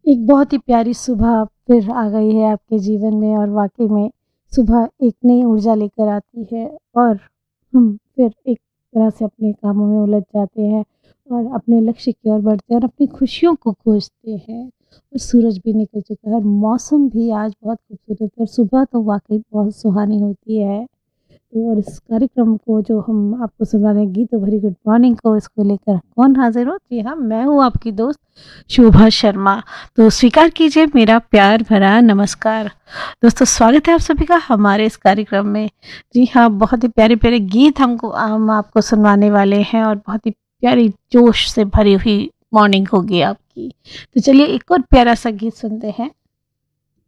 एक बहुत ही प्यारी सुबह फिर आ गई है आपके जीवन में और वाक़ई में सुबह एक नई ऊर्जा लेकर आती है और हम फिर एक तरह से अपने कामों में उलझ जाते हैं और अपने लक्ष्य की ओर बढ़ते हैं और अपनी खुशियों को खोजते हैं। और सूरज भी निकल चुका है और मौसम भी आज बहुत खूबसूरत है और सुबह तो वाक़ई बहुत सुहानी होती है। तो और इस कार्यक्रम को जो हम आपको सुना रहे हैं गीतों भरी गुड मॉर्निंग को इसको लेकर कौन हाज़िर हो? जी हाँ, मैं हूँ आपकी दोस्त शोभा शर्मा। तो स्वीकार कीजिए मेरा प्यार भरा नमस्कार। दोस्तों स्वागत है आप सभी का हमारे इस कार्यक्रम में। जी हाँ, बहुत ही प्यारे-प्यारे गीत हम आपको सुनवाने वाले हैं और बहुत ही प्यारी जोश से भरी हुई मॉर्निंग होगी आपकी। तो चलिए एक और प्यारा सा गीत सुनते हैं।